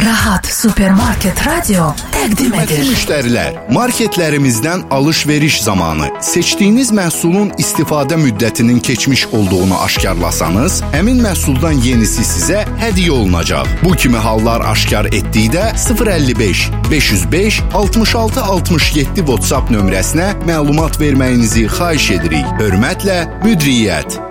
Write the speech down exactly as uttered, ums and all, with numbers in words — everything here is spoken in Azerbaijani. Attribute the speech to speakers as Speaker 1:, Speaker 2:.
Speaker 1: Rahat Supermarket Radio təqdim edir.
Speaker 2: Müştərilər, marketlərimizdən alış-veriş zamanı seçdiyiniz məhsulun istifadə müddətinin keçmiş olduğunu aşkarlasanız, həmin məhsuldan yenisi sizə hədiyyə olunacaq. Bu kimi hallar aşkar etdikdə sıfır əlli beş beş yüz beş altmış altı altmış yeddi WhatsApp nömrəsinə məlumat verməyinizi xahiş edirik. Hörmətlə, Müdiriyyət.